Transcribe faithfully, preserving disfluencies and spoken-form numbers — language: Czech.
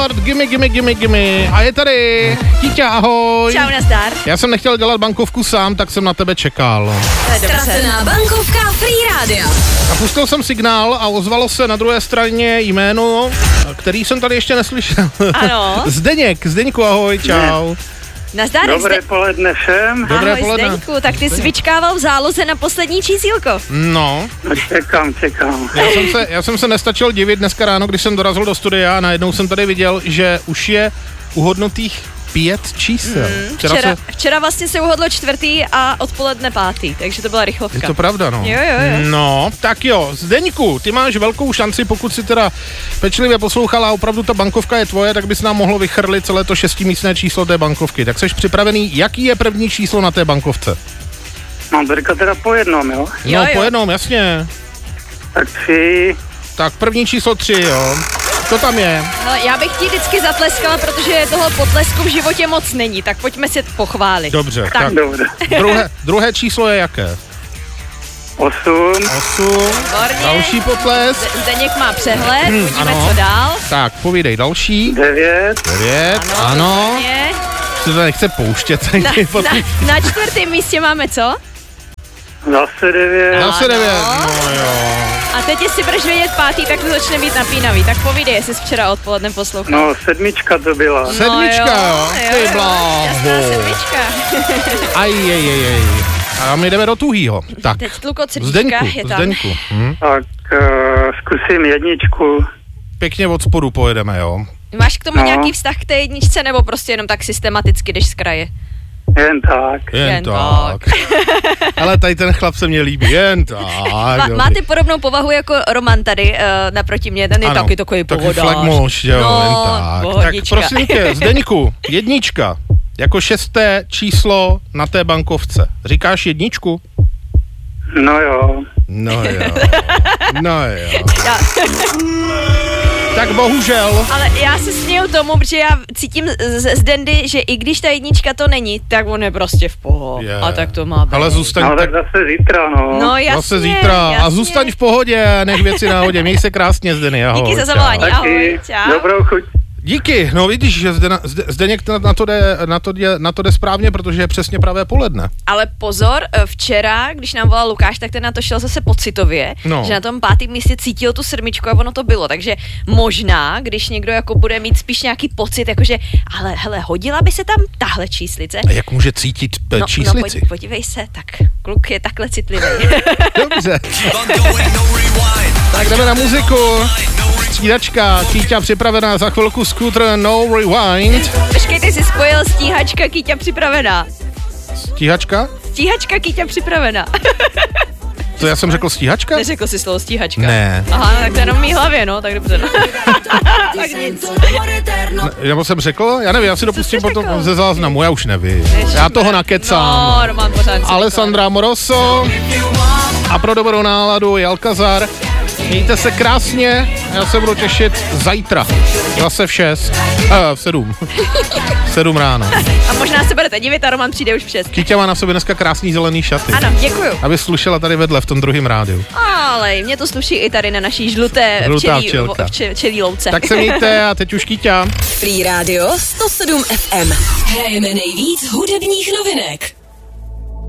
Lord, gimme, gimme, gimme, gimme. A je tady Kýťa, ahoj. Čau, nazdar. Já jsem nechtěl dělat bankovku sám, tak jsem na tebe čekal. Ztracená bankovka Free Radio. A pustil jsem signál a ozvalo se na druhé straně jméno, který jsem tady ještě neslyšel. Ano. Zdeněk, Zdeňku, ahoj, čau. Nazdar. Dobré Zde... poledne všem. Dobré ahoj, poledne. Zdeňku, tak ty jsi vyčkával v záloze na poslední čísílko. No. No, čekám, čekám. Já jsem, se, já jsem se nestačil divit dneska ráno, když jsem dorazil do studia a najednou jsem tady viděl, že už je uhodnutých pět čísel. Mm, včera, se... včera vlastně se uhodlo čtvrtý a odpoledne pátý, takže to byla rychlovka. Je to pravda, no. Jo, jo, jo. No, tak jo, Zdeňku, ty máš velkou šanci, pokud si teda pečlivě poslouchala a opravdu ta bankovka je tvoje, tak bys nám mohlo vychrlit celé to šestimístné číslo té bankovky. Tak seš připravený, jaký je první číslo na té bankovce? Mám to říkat teda po jednom, jo? No, Jo, jo. po jednom, jasně. Tak tři. Tak první číslo tři, jo. To tam je. No, já bych ti vždycky zatleskala, protože toho potlesku v životě moc není, tak pojďme si pochválit. Dobře, tak, Tak. tak Dobře. druhé, druhé číslo je jaké? Osm. Osm. Výborně. Další potlesk. Z- Zdeněk má přehled, Hmm, uvidíme, ano. co dál. Tak, povídej další. Devět. Devět, ano. výborně. Se to nechce pouštět. Na, na, na čtvrtém místě máme co? Zase devět. Zase Ano. devět. No jo. A teď, jestli budeš vědět pátý, tak to začne být napínavý. Tak povídej, jestli jsi včera odpoledne poslouchal. No, sedmička to byla. No Sedmička, jo. Ty bláho. Jasná sedmička. Aj, jej, jej, jej. A my jdeme do tuhýho. Tak, Teď tlukot srdíčka Zdeňku, je tam. Zdeňku. Hm? Tak uh, zkusím jedničku. Pěkně od spodu pojedeme, jo. Máš k tomu No. nějaký vztah k té jedničce, nebo prostě jenom tak systematicky jdeš z kraje? Jen tak. Jen, Jen tak. Ale tady ten chlap se mě líbí. Jen tak. Má, dobrý. máte podobnou povahu jako Roman tady uh, naproti mě, ten je Ano, taky takový taky pohodář. flagmoš, jo, no, jen tak. pohodička. Tak prosím tě, Zdeňku, jednička. Jako šesté číslo na té bankovce. Říkáš jedničku? No jo. No jo. No jo. Já, Tak bohužel. ale já se směju tomu, protože já cítím z, z Dendy, že i když ta jednička to není, tak on je prostě v pohodě. Je. A tak to má být. Ale zůstaň No tak tak zase zítra, no. No jasně, zase zítra. jasně. A zůstaň v pohodě, nech věci náhodě. Měj se krásně, Zdeny, ahoj. Díky za čau. zavolání. Taky. Ahoj, čau. Dobrou chuť. Díky, no vidíš, že Zdena, Zde, Zdeněk na, na, to jde, na, to jde, na to jde správně, protože je přesně pravé poledne. Ale pozor, včera, když nám volal Lukáš, tak ten na to šel zase pocitově, No. že na tom pátém místě cítil tu sedmičku a ono to bylo, takže možná, když někdo jako bude mít spíš nějaký pocit, jakože, ale hele, hodila by se tam tahle číslice. A jak může cítit p- No, číslici? no poj- podívej se, tak kluk je takhle citlivý. Dobře. Tak jdeme na muziku. Střídačka, Kýťa připravená, za chvilku Scooter No Rewind. Počkej, ty jsi spojil stíhačka, Kýťa připravená. Stíhačka? Stíhačka, Kýťa připravená. To já jsem řekl stíhačka? Neřekl jsi slovo stíhačka. Ne. Aha, no, tak to je jenom v mý hlavě, no, tak dobře. No. Tak nic. Ne, Nebo jsem řekl? Já nevím, já si dopustím jsi potom řekl? ze záznamu, já už nevím. Já toho nakecám. No, Roman pořád. Alessandra Moroso a pro dobrou náladu je Alcazar. Mějte se krásně, já se budu těšit zítra. Zase v šest. Eh, v sedm. V sedm ráno. A možná se budete divit a Roman přijde už v šest. Kýťa má na sobě dneska krásný zelený šaty. Ano, děkuju. Aby slušela tady vedle v tom druhém rádiu. Ale mě to sluší i tady na naší žluté Žlutá včelí, včelka. vče, včelí louce. Tak se mějte a teď už Kýťa. Free Radio sto sedm F M. Hrajeme nejvíc hudebních novinek.